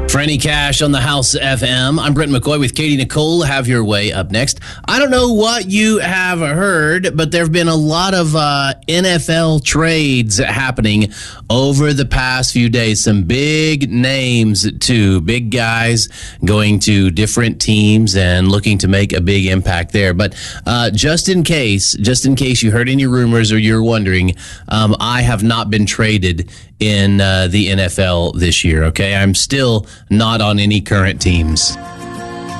Franny Cash on the House FM. I'm Brent McCoy with Katie Nicole. Have your way up next. I don't know what you have heard, but there have been a lot of NFL trades happening over the past few days. Some big names, too. Big guys going to different teams and looking to make a big impact there. But just in case you heard any rumors or you're wondering, I have not been traded in the NFL this year, okay? I'm still not on any current teams.